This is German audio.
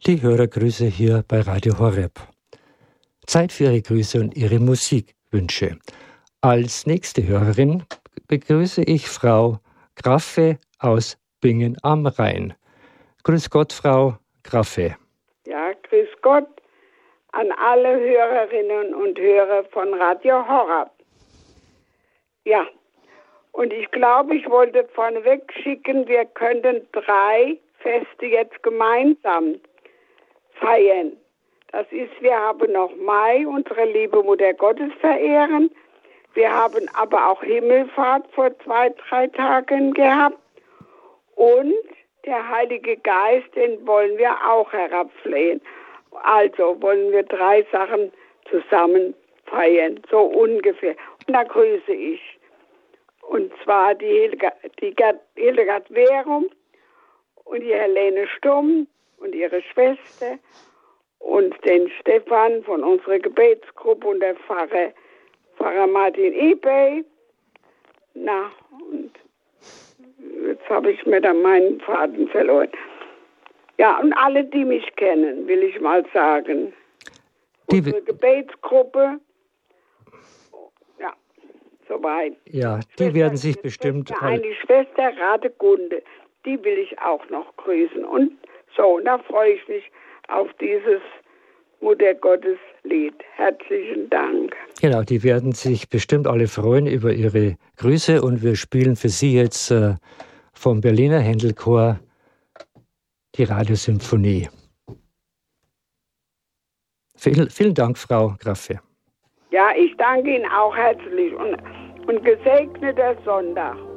Die Hörergrüße hier bei Radio Horeb. Zeit für Ihre Grüße und Ihre Musikwünsche. Als nächste Hörerin begrüße ich Frau Graffe aus Bingen am Rhein. Grüß Gott, Frau Graffe. Ja, grüß Gott an alle Hörerinnen und Hörer von Radio Horeb. Ja, und ich glaube, ich wollte vorneweg schicken, wir könnten 3 Feste jetzt gemeinsam feiern. Das ist, wir haben noch Mai, unsere liebe Mutter Gottes verehren. Wir haben aber auch Himmelfahrt vor 2-3 Tagen gehabt. Und der Heilige Geist, den wollen wir auch herabflehen. Also wollen wir 3 Sachen zusammen feiern, so ungefähr. Und da grüße ich. Und zwar die Hildegard Werum und die Helene Stumm und ihre Schwester und den Stefan von unserer Gebetsgruppe und der Pfarrer Martin Ebay. Na, und jetzt habe ich mir da meinen Faden verloren. Ja, und alle, die mich kennen, will ich mal sagen. Unsere Gebetsgruppe, ja, soweit. Ja, die werden sich bestimmt... Eine Schwester Radegunde, die will ich auch noch grüßen. Und so, da freue ich mich auf dieses Mutter Gottes Lied. Herzlichen Dank. Genau, die werden sich bestimmt alle freuen über Ihre Grüße und wir spielen für Sie jetzt vom Berliner Händelchor die Radiosymphonie. Vielen Dank, Frau Graffe. Ja, ich danke Ihnen auch herzlich und gesegneter Sonntag.